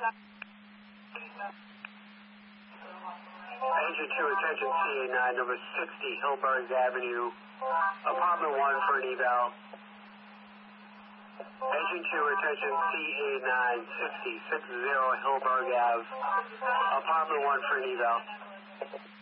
Agent 2, attention CA9, number 60, Hillburg Avenue, apartment 1 for an eval. Agent 2, attention CA9, 60, 60 Hillburg Ave, apartment 1 for an eval.